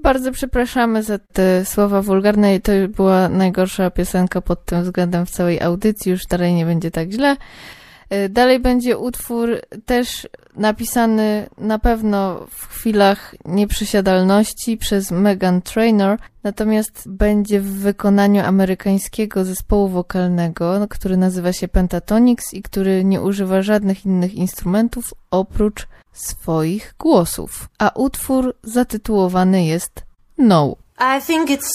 Bardzo przepraszamy za te słowa wulgarne. To była najgorsza piosenka pod tym względem w całej audycji. Już dalej nie będzie tak źle. Dalej będzie utwór też napisany na pewno w chwilach nieprzysiadalności przez Meghan Trainor, natomiast będzie w wykonaniu amerykańskiego zespołu wokalnego, który nazywa się Pentatonix i który nie używa żadnych innych instrumentów oprócz swoich głosów. A utwór zatytułowany jest No. I think it's